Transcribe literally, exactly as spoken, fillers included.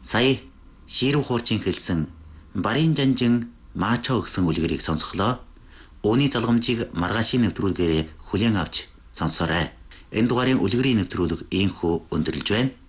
Сая Ширв хуурчин хэлсэн Барин жанжин Маачаа гэсэн үлгэрийг сонсголоо. Ууны залгамжийг маргаашийн нэвтрүүлгээрээ хүлээн авч сонсоорой. Энэ дугаарын үлгэрийн нэвтрүүлэг ийхүү өндөрлж байна.